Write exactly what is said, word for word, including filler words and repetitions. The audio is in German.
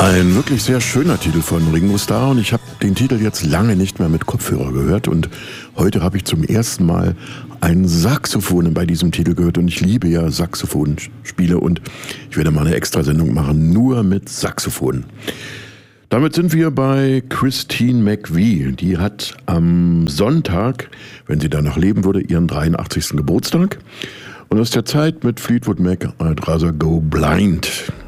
Ein wirklich sehr schöner Titel von Ringo Starr und ich habe den Titel jetzt lange nicht mehr mit Kopfhörer gehört und heute habe ich zum ersten Mal ein Saxophon bei diesem Titel gehört und ich liebe ja Saxophonspiele und ich werde mal eine Extrasendung machen, nur mit Saxophon. Damit sind wir bei Christine McVie. Die hat am Sonntag, wenn sie danach leben würde, ihren dreiundachtzigsten Geburtstag. Und aus der Zeit mit Fleetwood Mac, I'd Rather Go Blind.